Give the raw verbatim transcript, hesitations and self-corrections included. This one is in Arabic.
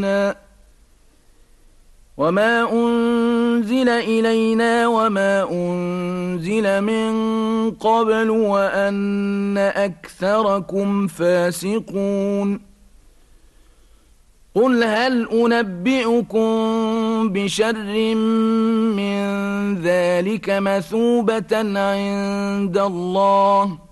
وما أنزل إلينا وما أنزل من قبل وأن أكثركم فاسقون قل هل أنبئكم بشر من ذلك مثوبة عند الله